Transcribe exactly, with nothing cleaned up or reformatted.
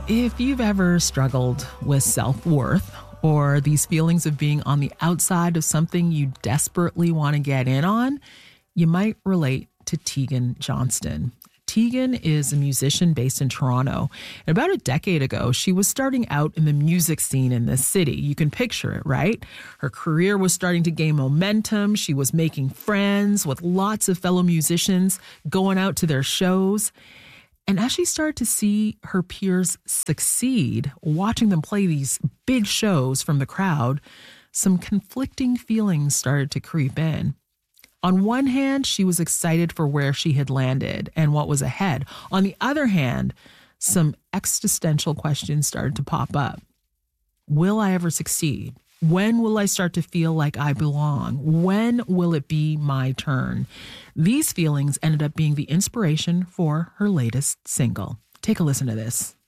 If you've ever struggled with self-worth or these feelings of being on the outside of something you desperately want to get in on, you might relate to Tegan Johnston. Tegan is a musician based in Toronto. And about a decade ago, she was starting out in the music scene in this city. You can picture it, right? Her career was starting to gain momentum. She was making friends with lots of fellow musicians, going out to their shows. And as she started to see her peers succeed, watching them play these big shows from the crowd, some conflicting feelings started to creep in. On one hand, she was excited for where she had landed and what was ahead. On the other hand, some existential questions started to pop up. Will I ever succeed? When will I start to feel like I belong? When will it be my turn? These feelings ended up being the inspiration for her latest single. Take a listen to this.